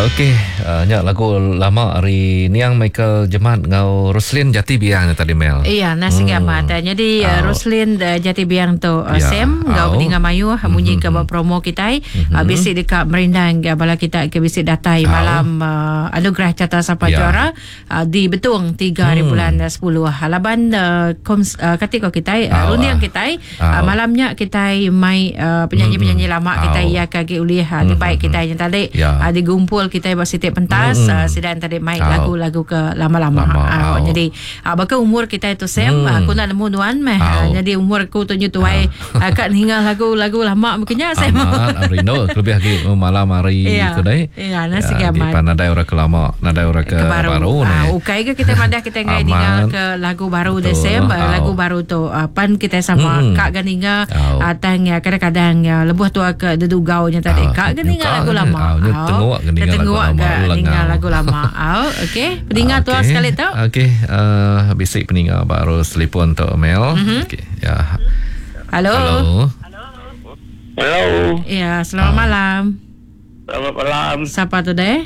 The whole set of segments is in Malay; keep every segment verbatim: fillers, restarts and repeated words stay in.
Okey, uh, nya lagu lama hari niang Michael Jemat ngau Roslyn Jati Biang tadi Mel. Iya, nasi hmm. gamat. Jadi uh, Roslyn uh, Jati Biang tu uh, ya, Sam ngau Bedinga Mayu mm-hmm. munyi ke promo kita. Mm-hmm. Uh, bisik dekat merindang uh, bala kita ke bisik datai au. Malam uh, anugerah Carta Sapa ya. Juara uh, di Betung tiga hari hmm. bulan uh, sepuluh. Halaban uh, koms, uh, ketika kita uh, rundiang kita uh, malamnya kita mai uh, penyanyi-penyanyi mm-hmm. lama kita ia kaki ulih uh, mm-hmm. di baik kita yang tadi ya. uh, digumpul kita bersitip pentas mm. uh, sedang tadi main oh. lagu-lagu ke lama-lama uh, oh. jadi uh, bakal umur kita itu Sam mm. aku nak nemu nuan meh oh. uh, jadi umur aku tunjuk tuai oh. uh, kat hingga lagu-lagu lama mungkinnya Sam Arino lebih lagi malam hari itu deh iya nasi gamat di panadai orang ke lama nadai orang ke, ke baru, baru uh, ukai ke kita madah kita ngai tinggal ke lagu baru de Sam uh, lagu baru tu uh, pan kita sama mm. kak ganinga oh. uh, tanya kadang-kadang ya lebuh tu ke dedugaunya tadi oh. kak ganinga lagu lama tengok tengok peninggal lagu lama. Oh, okey. Peninggal okay. tu sekali tau. Okey, uh, bisik peninggal baru telefon tu Mel. Mm-hmm. Okey, ya. Halo. Halo. Halo. Ya, selamat oh. malam. Selamat malam. Siapa tu deh?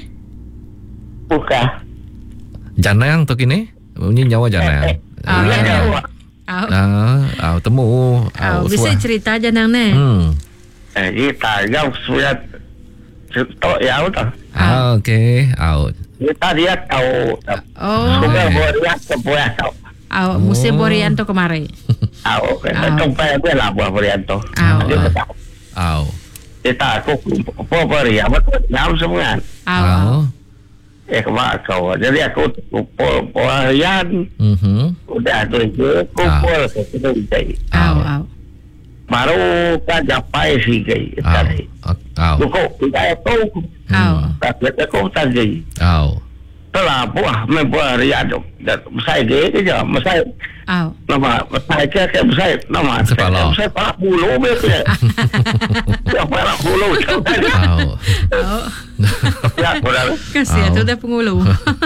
Buka. Janang tu kini? Bunyi nyawa janang. Eh, eh. Oh, ya, nyawa. Oh. Ah, oh, temu. Oh, bisa cerita janang ni. Hmm. Eh, kita yang sudah cerita ya betul. Ah, okey. Out. Kita dia tahu. Oh. Sudah borian ke buah tahu. Oh, musim borian tu kemarin. Tahu. Kita tumpai dia lah buah borian tu. Dia tahu. Au. Kita aku buah borian betul. Nyam semua. Au. Eh kemak kau. Jadi aku buah borian. Mhm. Udah tu je. Kumpul ke kita jadi. Au, au. Baru kan capai sih gay tadi. Au. Kok kita itu. Au. Tapi aku tadi. Au. Telah buah membuat riad. Saya gay je, saya. Au. Nama saya ke ke saya nama saya. Saya pak bulu betul. Ya pak bulu. Au. Au. Ya betul. Kasih tu dah pengulu.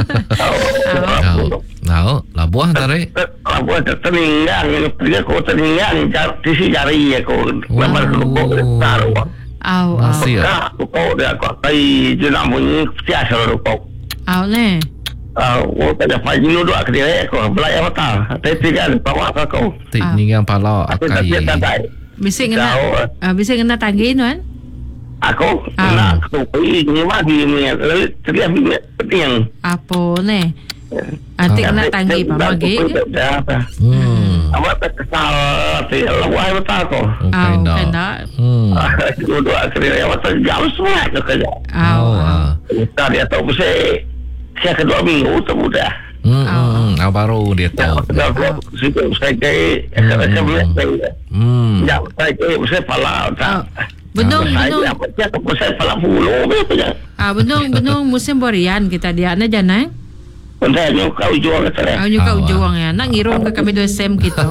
Au. Au. Lah buah tadi. Lah buah teninggang, dia ko teninggang di si jari aku. Lepas aku taruh. Au, au. Aku kau dia kau kai jenam bunyi biasa kau. Au le. Ah, oh tak dapat ni dulu aku dia aku belai mata. Tapi kan bawa kau. Teninggang pala akai. Bisa kena ah bisa kena tanggi tuan. Aku nak tu pergi ni mati ni. Terlihat penting. Apa ni? Nanti kena tanggi pak magi. Hmm. Awak tak kesal ti lawai mata ko. Oh, kena. Hmm. Dulu aku dia awak tak jauh semua kerja. Oh. Kita dia tahu mesti saya kedua minggu tu mudah. Hmm. Ah baru dia tahu. Situ saya ke saya boleh. Hmm. Ya, saya ke saya pala. Benung, benung. Apa dia tu saya pala bulu betul. Ah, benung, benung musim borian kita dia na janang. Benda ni kau jual ke saya. Kau juga juang ya. Nak ngirum ke kami dua S M kita.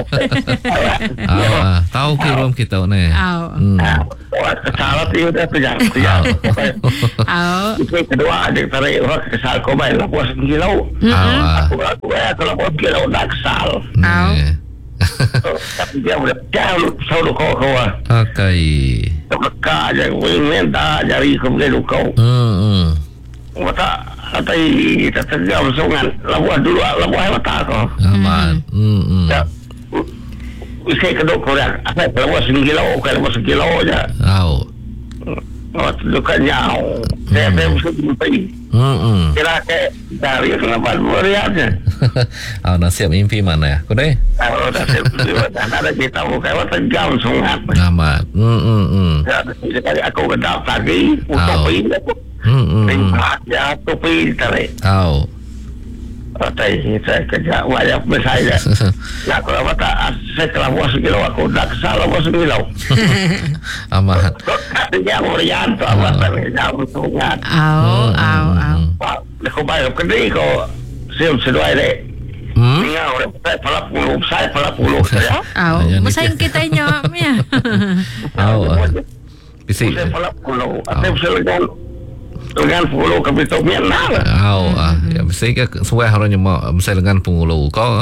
Ah, tahu kirim kita ni. Ah. Kesal tu dah kerja. Ah. Itu kedua ada tarik orang kesal kau main lah puas kilo. Ah. Aku aku kalau puas kilo dah kesal. Ah. Tapi dia boleh jauh selalu kau kau. Okey. Mereka aja minta jari kau boleh kau. Hmm. Mata atai kita tegak sungan labuah dulu labuah mata ko aman hmm ya usai kedok korang apa labuah sekilo kalau labuah sekilo aja au oh tunjukkan jauh saya saya mesti berhenti hmm kira ke dari kenapa beriaja ah nasib mimpi mana ya kau deh kalau nasib ada kita bukan apa tegak sungan aman hmm hmm jadi aku kedap lagi utopi Hmm. Ya, topi tarik. Tahu. Tapi saya kerja wajib saya. Ya kalau tak saya kelas sekilo aku dah kesal bos sekilo. Amat. Dia berian tu amat jauh sungai. Au, au, au. Aku bayar kedai kau siap sesuai deh. Hmm. Ingat orang saya pala puluh, saya pala puluh saya. Au, masing kita nyam ya. Au. Bisi. Saya pala puluh. Atau saya dengan puluh kapitol Myanmar. Oh, ah, ya mesti ke sesuai harusnya mau mesti dengan pengulu kau.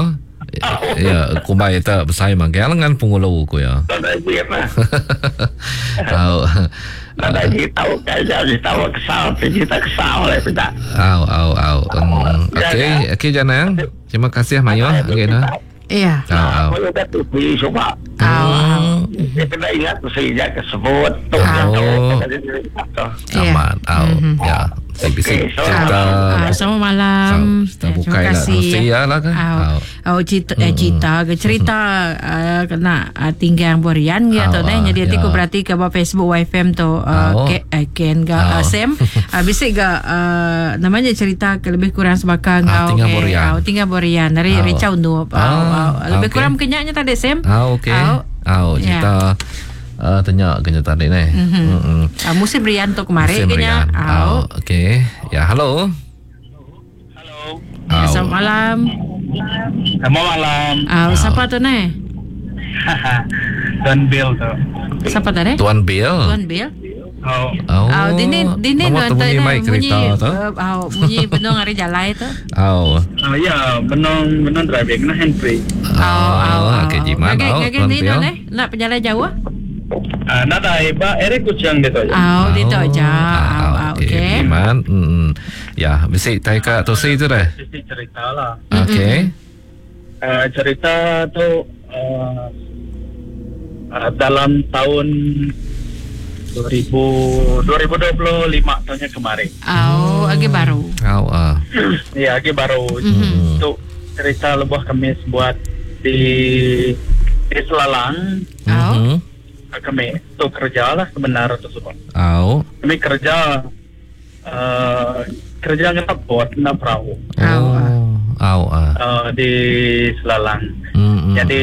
Ya, kumbai tak bersai mangkel dengan pengulu ku ya. Tak ada dia mah. Tahu. Tak ada dia tahu kaja, dia tahu kesal, dia tak kesal lah tidak. Au au au. Okey, okey Janang. Terima kasih Mayu. Okey dah. Iya. Au au. Kalau dah tu pergi coba. Au au. Dia kena ingat saya jaga sebut. Oh. Aman. Au. Ya. Saya bisa cerita. Ah, selamat malam. Kita buka lah. Mesti ya lah kan. Au. Au cerita eh, cerita ke cerita uh, kena uh, tinggal borian ya tu dah. Jadi nanti ku berarti ke Facebook Y F M tu ke Ken ga Sam. Bisa ga namanya cerita ke lebih kurang sebakang au. Tinggal borian. Au tinggal borian dari Rica Undu. Au. Lebih kurang kenyaknya tadi Sam. Au okey. Au cerita Uh, tanya kena tadi ni. Mm-hmm. Mm-hmm. Uh, musim rian tu kemarin kena. Oh, okey. Ya, halo. Halo. Ya, selamat malam. Selamat malam. Ah, uh, siapa tu ni? Tuan Bill tu. Siapa tadi? Tuan Bill. Tuan Bill. Oh. Oh. Ah, dini dini tuan bunyi mic cerita tu. Ah, bunyi penuh hari jalan tu. Oh. Oh ya, benong benong driving na handbrake. Oh, oh. Okey, gimana? Oh, Tuan Bill. Nak perjalanan jauh? Ah, nada iba ere kucing gitu aja. Oh, dito aja. Oh, okey. Gimana? Hmm. Ya, bisa tanya tu si tu dah. Cerita lah. Okey. Uh, cerita tu uh, uh, dalam tahun dua ribu dua puluh lima tahunnya kemarin. Oh, agak baru. Oh, ah. Ya, agak baru. Mm-hmm. Tu cerita lebah kami buat di di Selalang. Oh. Mm-hmm. Kami tu kerja lah sebenarnya tersebut. Oh. Kami kerja uh, kerja ngetap buat na perahu. Oh. Oh. Ah. Uh, di Selalang. Mm-hmm. Jadi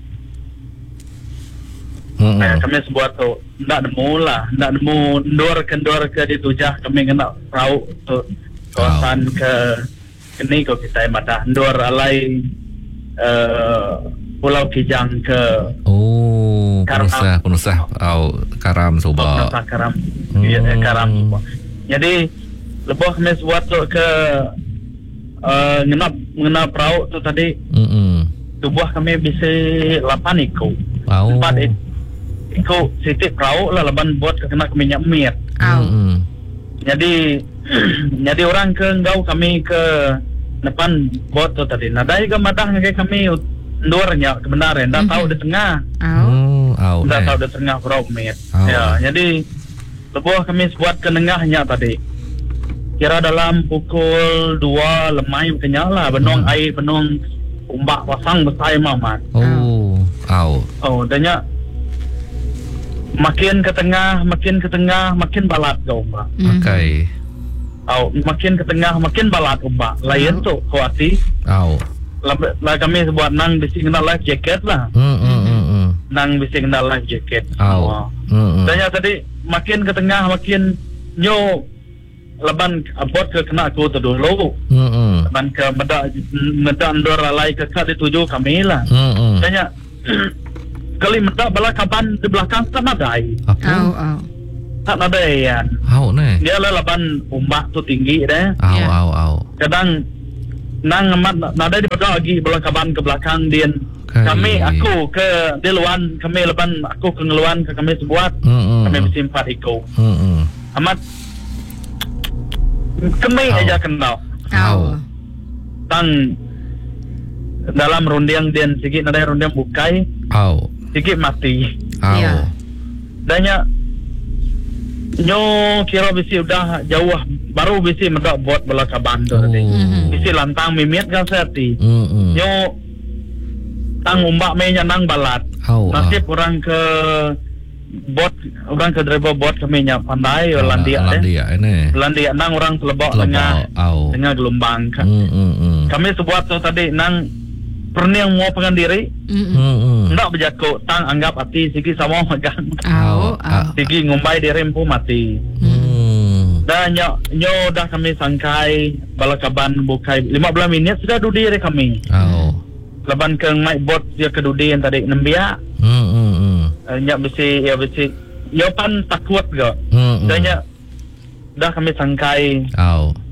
mm-hmm. eh, kami sebuah tu ndak nemu lah, ndak nemu ndor kendor ke di tujah kami kena perahu tu kawasan oh. ke kini kau kita madah ndor alai uh, Pulau Kijang ke oh penusah penusah au karam soba penusah karam hmm. ya, karam soba. Jadi lebih kami buat tu ke uh, ngenap ngenap perahu tu tadi mm tubuh kami bisa lapan iko oh. empat iko sitik perahu lah laban buat kena kami minyak mir mm jadi jadi orang ke engkau kami ke depan bot tu tadi nadai ke madah ke kami ndornya kebenaran dah tahu di tengah oh oh dah tahu di tengah perahu mir ya jadi lebuh kami buat ke tengahnya tadi kira dalam pukul dua lemai kenyala benong hmm. air benong umbak pasang besar mamat oh oh oh danya makin ke tengah makin ke tengah makin balat ke umbak okey oh makin ke tengah makin balat umbak lain tu kuati oh lah, lah kami buat nang bisi kena life jacket lah hmm hmm hmm nang bisi kena life jacket oh hmm danya tadi makin ke tengah makin nyo leban abot ke kena aku tu dulu hmm leban ke meda meda ndor alai ke kat dituju kami lah hmm danya kali meda bala kaban di belakang tak ada oh oh tak ada ya oh ne dia lah leban umbak tu tinggi dah oh oh oh kadang nang amat nada di pada lagi bala kaban ke belakang dia okay. Kami aku ke di luan kami leban aku ke ngeluan ke kami sebuat hmm kami bersimpat iko hmm amat kami oh. aja kenal oh tang dalam rundiang dia sikit nada rundiang bukai oh sikit mati oh yeah. Danya nyo kira bisi udah jauh baru bisi mendak buat bala kaban tu tadi mm-hmm. bisi lantang mimit kan serti mm-hmm. nyo tang umbak me nang balat oh, nasib oh. orang ke bot orang ke driver bot kami nya pandai oh, landia landia ini landia nang orang telebok tengah oh. tengah gelombang kan mm-hmm. kami sebuat tu tadi nang perniang mau pengen diri mm-hmm. ndak berjaku tang anggap hati siki sama magang oh, oh. siki ngumbai diri empu mati mm. dah nyo nyo dah kami sangkai balakaban bukai lima belas minit sudah duduk diri kami oh. leban ke mic bot dia ke duduk yang tadi nembia mm-hmm. uh, nyak besi ya besi yo pan takut ke mm-hmm. dah nyak dah kami sangkai oh.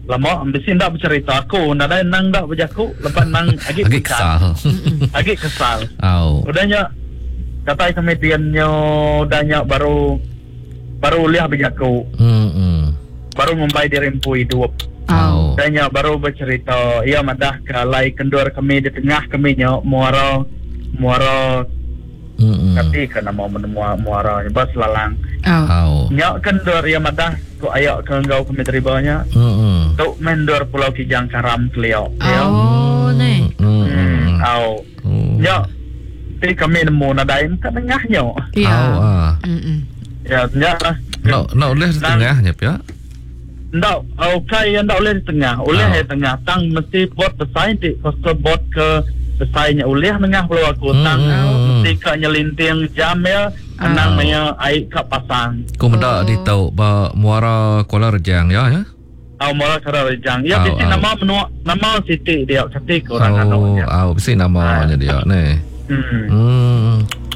lama mesti ndak bercerita aku ndak ada nang ndak berjaku lepas nang agak Agak kesal. agak kesal Au. udahnya kata komediannya udahnya baru baru lihat berjaku Hmm. hmm. baru membayar dirimpu hidup Au. udahnya baru bercerita ia madah kalai kendur kami di tengah kami nya muara muara Hmm. hmm. tapi kena mau menemu muara bas lalang Oh. Au. nya kendur ia madah ku ayak ke engkau kami teribanya Hmm. hmm. tu mendur pulau Kijang Karam Kelio Oh, ni. Hmm. Hmm, hmm. au. Hmm. Ya, tapi kami nemu nadain ke tengahnya. Au. Ya. Ah. Mm-mm. Ya, ya lah. Nak nak boleh di Dan- tengahnya ya. Ndak, okay, ndak boleh di tengah. Oleh Au. di tengah. Tang mesti buat pesaing di kostor bot ke pesaingnya. Oleh tengah pulau aku. Tang Hmm. mesti ke nyelinting jam ya. Au. Enang maya air ke pasang. Ku mendak Oh. di tau ba muara Kuala Rejang ya ya. Au mula cara rejang. Ya, Au, mesti au. nama menua, nama Siti dia. Ketik orang Oh, anunya. au mesti namanya dia ni. Hmm. Hmm.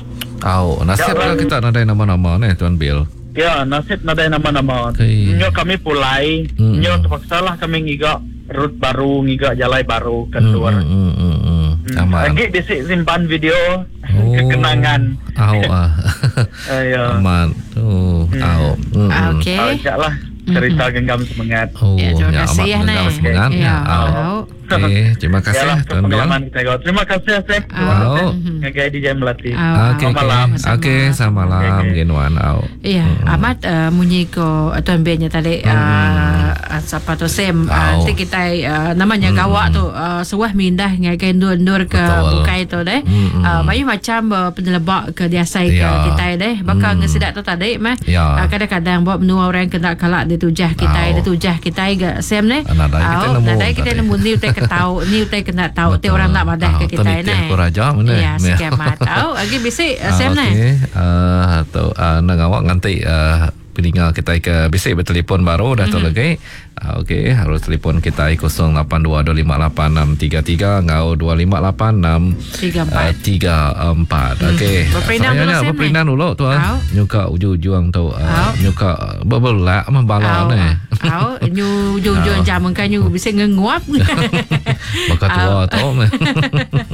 Au, nasib Ya, lah orang- kita nadai nama-nama ni Tuan Bill. Ya, nasib nadai nama-nama. Okay. Nyo kami pulai, Mm-mm. nyo terpaksa lah kami ngiga rut baru, ngiga jalai baru Hmm. kendur. hmm, hmm, hmm, hmm. Hmm. Aman. Lagi bisik simpan video Oh. kekenangan. Au ah. Eh, ya. Aman. Oh, Hmm. au. Hmm, Ah, hmm. okey. Oh, sekejap lah cerita genggam semangat. Oh, Ya, terima kasih ya, amat Nai. mendapat semangat. Ya, Au. au. Okey, terima kasih Yalah, Tuan Bill. pengalaman kita kau. Terima kasih Asep. Terima Au. kasih. Mhm. Ngagai D J Melati. Au, Okey, au. okey. malam. Okey, selamat malam Okey. Genuan. Au. Ya, amat uh, munyi ko Tuan Ben nya tadi uh, siapa tu Sam uh, Au. si kita uh, namanya gawak tu uh, sewah mindah ngai ndur-ndur ke Betul. bukai tu deh. Mm-mm. Uh, mayu macam uh, pendelebak ke diasai ke Ya. kita deh. Bakal Mm. ngesidak tu tadi mah. Ya. Uh, kadang-kadang buat menua orang kena kalak dia tujah kita, Au. dia tujah kita ke Sam ni. Nadai kita Au, nemu nadai kita tadi. nemu ni utai ke tahu, ni utai kena tahu te Betul. orang nak madah ke Au, kita tu ni. ni aku raja mana? Ya, sekian mat. Au, lagi bisik uh, Sam ni. Okey. Ah, tu uh, nang awak nganti uh, pendengar kita ke bisik bertelefon baru dah tu lagi. Ah, okey, harus telefon kita kosong lapan dua dua lima lapan enam tiga tiga ngau dua lima lapan enam Tiga empat. tiga empat. Okey. Berperindah dulu, Sam, ni. Berperindah dulu tu Au. ah. Nyuka ujung-ujung tu Au. uh, nyuka berbelak membala Au, ni. au, nyu jujur Au. jam kan nyu bisa ngenguap. Bakal tua tu.